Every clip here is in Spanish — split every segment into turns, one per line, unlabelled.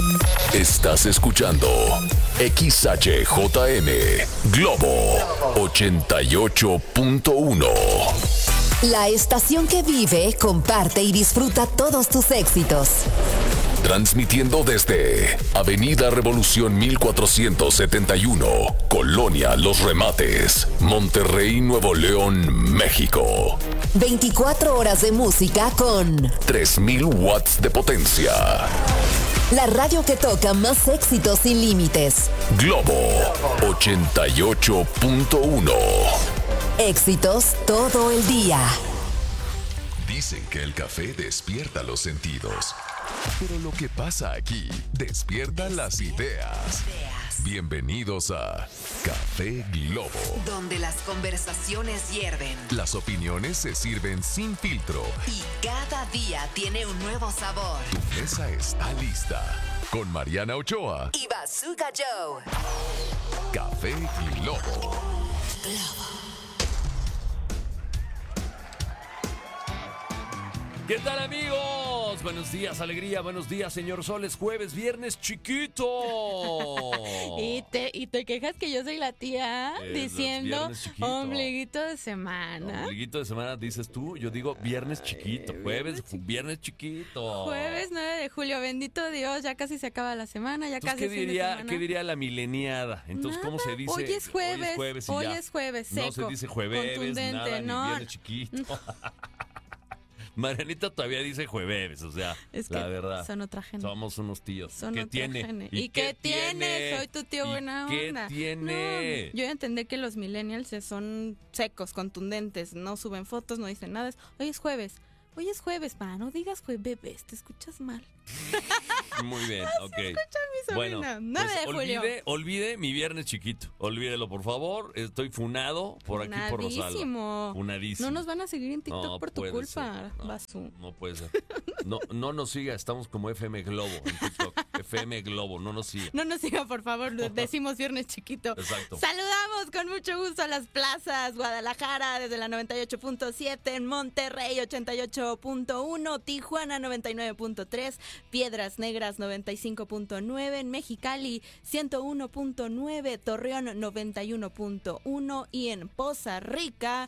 Estás escuchando XHJM Globo 88.1.
La estación que vive, comparte y disfruta todos tus éxitos.
Transmitiendo desde Avenida Revolución 1471, Colonia Los Remates, Monterrey, Nuevo León, México.
24 horas de música con
3000 watts de potencia.
La radio que toca más éxitos sin límites.
Globo 88.1.
Éxitos todo el día.
Dicen que el café despierta los sentidos. Pero lo que pasa aquí despierta las ideas. Bienvenidos a Café Globo,
Donde las conversaciones hierven
las opiniones se sirven sin filtro
y cada día tiene un nuevo sabor.
Tu mesa está lista. Con Mariana Ochoa,
Y Bazooka Joe.
Café Globo.
¿Qué tal, amigos? Buenos días, alegría, buenos días, señor Sol. Es jueves, viernes chiquito.
Y te quejas que yo soy la tía diciendo
viernes chiquito.
ombliguito de semana.
Ombliguito de semana dices tú, yo digo viernes chiquito, jueves, viernes chiquito.
Jueves 9 de julio, bendito Dios, ya casi se acaba la semana, ya
Entonces,
casi fin de semana.
¿qué diría la mileniada? Entonces, ¿cómo se dice?
Hoy es jueves,
y
hoy
ya.
es jueves, seco.
No se dice jueves,
contundente,
nada,
no.
ni viernes chiquito. Marianita todavía dice jueves, o sea,
Es que
la verdad.
son otra gente.
Somos unos tíos.
Son
¿Qué
otra
tiene?
gente. ¿Y qué tiene? Soy tu tío buena onda.
¿Qué tiene?
No, yo ya entendí que los millennials son secos, contundentes, no suben fotos, no dicen nada. Hoy es jueves, pa, no digas jueves, te escuchas mal.
Muy bien, ok.
Escucha mi sobrina.
Bueno,
9 de julio.
olvide mi viernes chiquito. Olvídelo, por favor. Estoy funado por aquí, por Rosalba.
Funadísimo.
Funadísimo.
No nos van a seguir en TikTok
No
por tu
puede
culpa,
ser. No,
Basú.
no puede ser. No nos siga, estamos como FM Globo en TikTok. FM Globo, no nos siga.
No nos siga, por favor, decimos viernes chiquito.
Exacto.
Saludamos con mucho gusto a las plazas. Guadalajara desde la 98.7, en Monterrey 88.1, Tijuana 99.3, Piedras Negras 95.9, en Mexicali 101.9, Torreón 91.1 y en Poza Rica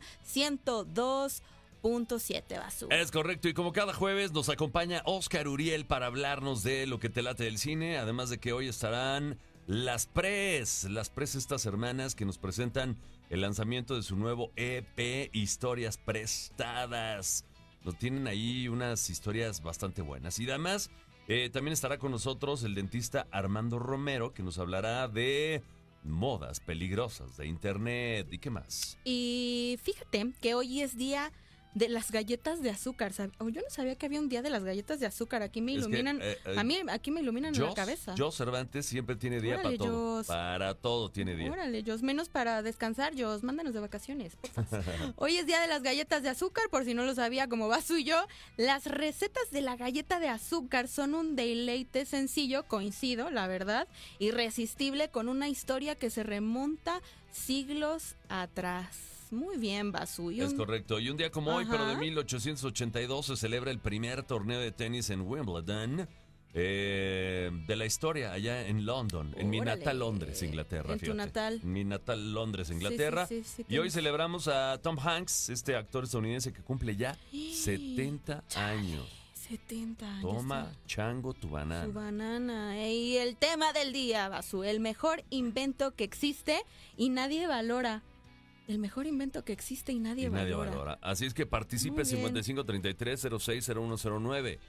102.7, Basú.
Es correcto, y como cada jueves nos acompaña Oscar Uriel para hablarnos de lo que te late del cine, además de que hoy estarán las Pres estas hermanas que nos presentan el lanzamiento de su nuevo EP, Historias Prestadas. Nos tienen ahí unas historias bastante buenas. Y además, también estará con nosotros el dentista Armando Romero, que nos hablará de modas peligrosas de internet y qué más.
Y fíjate que hoy es día de las galletas de azúcar. Yo no sabía que había un día de las galletas de azúcar. Aquí me iluminan, a mí aquí me iluminan en la cabeza.
Yo Cervantes siempre tiene día.
Órale,
para todo.
Jos.
Para todo tiene día.
Órale, Jos, menos para descansar, Jos, mándanos de vacaciones, por favor. Hoy es día de las galletas de azúcar, por si no lo sabía, como Basu y yo. Las recetas de la galleta de azúcar son un deleite sencillo, coincido, la verdad, irresistible, con una historia que se remonta siglos atrás. Muy bien, Basu.
Es correcto. Y un día como hoy,
Ajá.
pero de 1882, se celebra el primer torneo de tenis en Wimbledon de la historia allá en London, en mi
Órale.
natal Londres, Inglaterra.
En tu
fíjate.
natal.
En mi natal Londres, Inglaterra.
Sí,
Y hoy celebramos a Tom Hanks, este actor estadounidense que cumple ya 70 años.
70 años.
Toma, chango, tu banana.
Su banana. Y el tema del día, Basu, el mejor invento que existe y nadie valora. El mejor invento que existe y nadie valora.
Así es que participe. 5533-060109.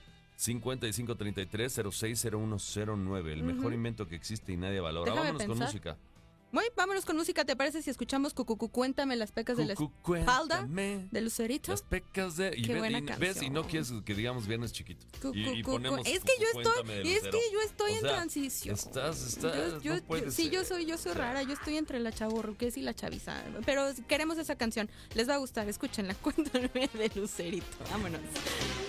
5533-060109. El mejor invento que existe y nadie valora.
Déjame
Vámonos con
pensar.
música.
Muy, vámonos con música. ¿Te parece si escuchamos Cuéntame las pecas de la espalda de Lucerito?
Las pecas de...
Qué buena
¿Ves?
canción.
Y no quieres que digamos viernes chiquito. Y ponemos
Es que yo
Cuéntame de Lucero.
estoy
O
en
sea,
transición.
No puede
sí, yo
ser.
soy rara. Yo estoy entre la chavorruqués y la chaviza. Pero queremos esa canción. Les va a gustar. Escúchenla. Cuéntame de Lucerito. Vámonos.